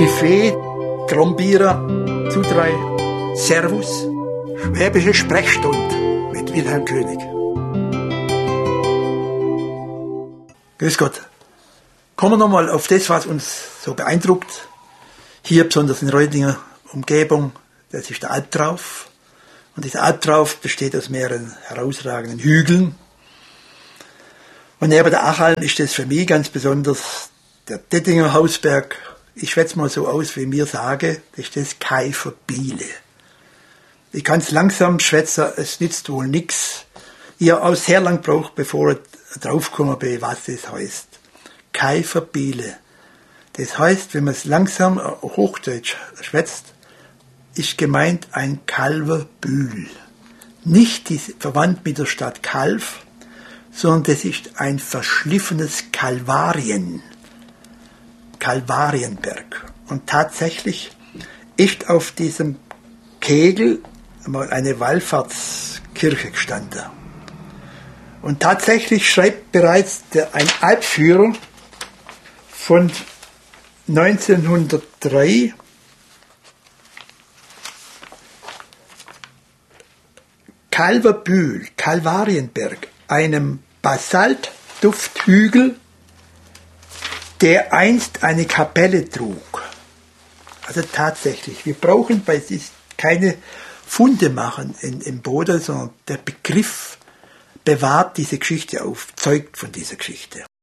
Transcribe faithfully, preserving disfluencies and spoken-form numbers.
Griffe, Trombierer, zu drei, Servus, Schwäbische Sprechstunde mit Wilhelm König. Grüß Gott. Kommen wir nochmal auf das, was uns so beeindruckt. Hier, besonders in Reutinger Umgebung, das ist der Albtrauf. Und dieser Albtrauf besteht aus mehreren herausragenden Hügeln. Und neben der Achalm ist das für mich ganz besonders der Dettinger Hausberg. Ich schwätze mal so aus, wie mir sage, das ist das Kaiferbiele. Ich kann es langsam schwätzen, es nützt wohl nichts. Ich habe auch sehr lang gebraucht, bevor ich draufgekommen bin, was das heißt. Kaiferbiele. Das heißt, wenn man es langsam Hochdeutsch schwätzt, ist gemeint ein Calverbühl. Nicht die, verwandt mit der Stadt Calv, sondern das ist ein verschliffenes Kalvarien. Kalvarienberg. Und tatsächlich ist auf diesem Kegel mal eine Wallfahrtskirche gestanden. Und tatsächlich schreibt bereits der, ein Albführer von neunzehnhundertdrei, Calverbühl, Kalvarienberg, einem Basaltdufthügel, der einst eine Kapelle trug. Also tatsächlich, wir brauchen bei sich keine Funde machen in, im Boden, sondern der Begriff bewahrt diese Geschichte auf, zeugt von dieser Geschichte.